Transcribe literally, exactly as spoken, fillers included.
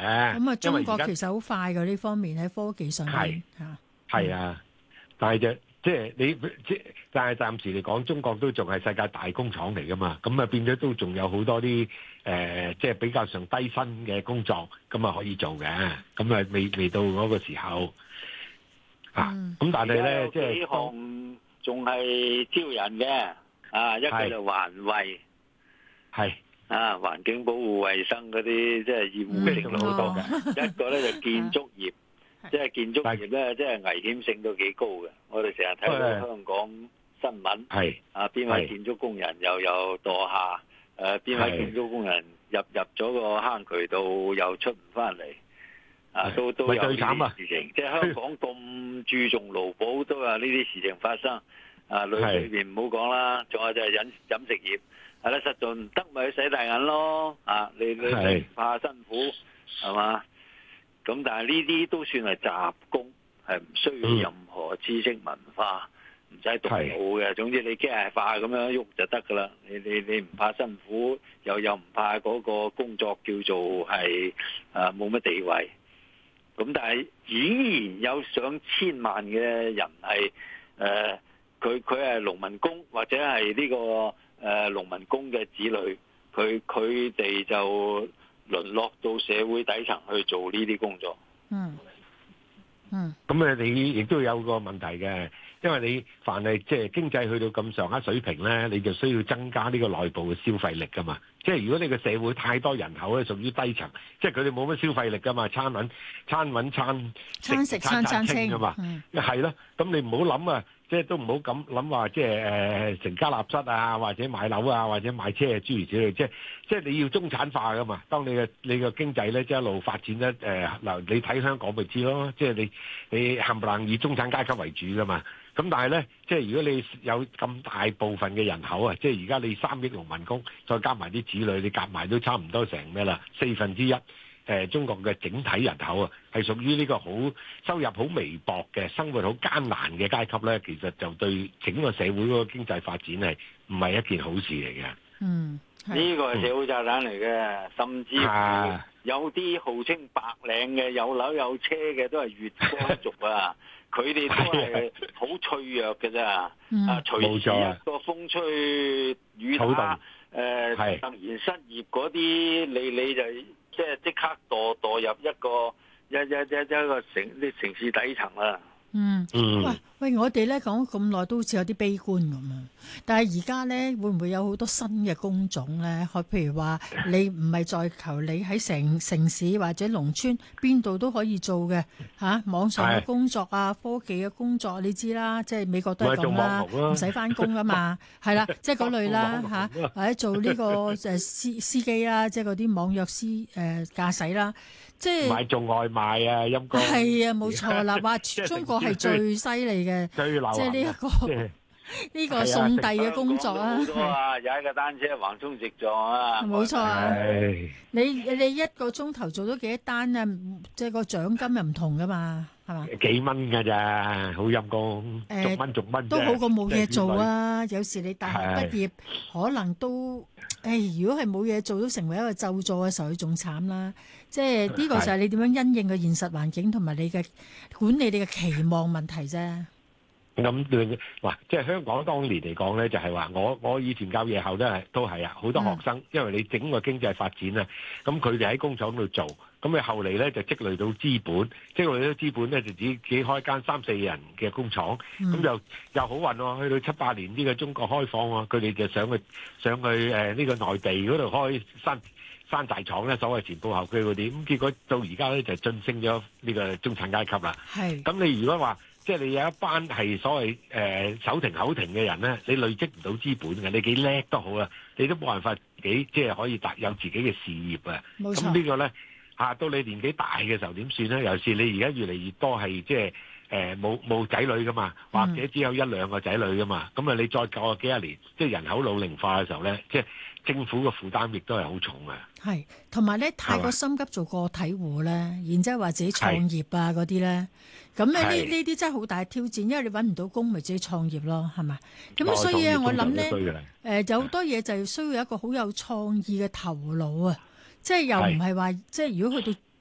嘅。 咁啊，中國其實好快嘅呢方面喺科技上邊嚇。 係啊，但係就即係你即但係暫時嚟講，中國都仲係世界大工廠嚟噶嘛，咁啊變咗都仲有好多啲誒、呃，即係比較上低薪嘅工作，咁啊可以做嘅，咁啊未未到嗰個時候啊。咁、嗯、但係咧，即係幾項仲係招人嘅啊，一個就環衛，係啊，環境保護衛生嗰啲即係業務性好多嘅，嗯、一個咧就建築業。即係建築業咧，即係危險性都幾高嘅。我哋成日睇到香港新聞，係啊，邊位建築工人又有墮下，誒邊位建築工人入入咗個坑渠道又出唔翻嚟，啊都都有呢啲事情。即係香港咁注重勞保，都有呢啲事情發生。啊，裏裏邊唔好講啦，仲有就係飲飲食業，係啦，實在唔得咪去洗大銀咯。啊，你你唔怕辛苦係嘛？咁但係呢啲都算係雜工，係唔需要任何知識文化，唔使動腦嘅。總之你機械化咁樣喐就得噶啦。你你你唔怕辛苦，又又唔怕嗰個工作叫做係誒冇乜地位。咁但係依然有上千萬嘅人係誒，佢佢係農民工或者係呢、這個誒、呃、農民工嘅子女，佢佢哋就淪落到社會底層去做呢啲工作。嗯嗯，咁啊，你亦都有個問題嘅，因為你凡係即係經濟去到咁上下水平咧，你就需要增加呢個內部嘅消費力噶嘛。即係如果你個社會太多人口咧，屬於低層，即係佢哋冇乜消費力噶嘛，餐揾餐揾餐餐食餐餐清噶嘛。係咯，咁你唔好諗啊。即係都唔好咁諗話，即係誒成家立室啊，或者買樓啊，或者買車啊，諸如此類。即係即係你要中產化噶嘛。當你嘅你嘅經濟咧，即係一路發展咧，誒、呃、嗱，你睇香港咪知咯。即係你你冚唪唥以中產階級為主噶嘛。咁但係咧，即係如果你有咁大部分嘅人口啊，即係而家你三億農民工，再加埋啲子女，你夾埋都差唔多成咩啦？四分之一。誒、呃、中國嘅整體人口啊，係屬於呢個好收入好微薄嘅生活好艱難嘅階級咧，其實就對整個社會嗰個經濟發展係唔係一件好事嚟嘅。 嗯，呢個係社會炸彈嚟嘅，嗯、甚至有啲號稱白領嘅有樓有車嘅都係月光族啊，佢哋都係好脆弱嘅咋。嗯、啊，隨時一個風吹雨打，誒突然失業嗰啲，你你就。即係即刻墮墮入一個一一一一個城啲城市底層啦。 嗯，喂喂，我哋咧講咁耐都好似有啲悲觀咁啊！但係而家咧會唔會有好多新嘅工種咧？譬如話你唔係在求你喺城城市或者農村邊度都可以做嘅嚇、啊，網上嘅工作啊，科技嘅工作你知啦，即係美國都係咁啦，唔使翻工噶嘛，係啦，即係嗰類啦嚇，或者做呢個誒司司機啦，即係嗰啲網約司誒駕駛啦。即係買做外賣啊，陰公係啊，冇錯啦！哇，中國係最犀利嘅， 最流行即係呢一個呢個送遞嘅工作啊！ 好多啊，踩個單車橫衝直撞啊！ 冇錯啊！你你一個鐘頭做咗幾多單啊？即係個獎金又唔同噶嘛，係嘛？ 幾蚊㗎咋，好陰公，逐蚊逐蚊都好過冇嘢做啊！有時你大學畢業可能都誒，如果係冇嘢做，都成為一個咒詛嘅時候，佢仲慘啦！即係呢個就係你點樣因應個現實環境同埋你嘅管理你嘅期望問題啫。 咁哇，即係香港當年嚟講咧，就係話我我以前教夜校都係都係啊，好多學生，嗯、因為你整個經濟發展啊，咁佢哋喺工廠度做，咁佢後嚟咧就積累到資本，積累到資本咧就自己自己開間三四人嘅工廠，咁、嗯、又又好運喎，去到七八年呢個中國開放喎，佢哋就上去上去誒呢、呃這個內地嗰度開山山寨廠咧，所謂前鋪後居嗰啲，咁結果到而家咧就晉升咗呢個中產階級啦。係，咁你如果話，即係你有一班係所謂誒、呃、手停口停嘅人咧，你累積唔到資本嘅，你幾叻都好啦，你都冇辦法幾即係可以達有自己嘅事業啊。冇錯。咁呢個咧嚇到你年紀大嘅時候點算咧？尤其是你而家越嚟越多係即係誒冇冇仔女噶嘛，或者只有一兩個仔女噶嘛，咁啊、嗯、你再過幾廿年，即係人口老齡化嘅時候咧，即係政府嘅負擔亦都係好重嘅。係，同埋咧太過心急做個體戶咧，然之後或者創業啊嗰啲咧，咁咧呢呢啲真係好大挑戰，因為你揾唔到工，咪自己創業咯，係嘛？咁所以咧，我諗咧，誒、呃、有好多嘢就係需要一個好有創意嘅頭腦啊！即係又唔係話，即係如果去到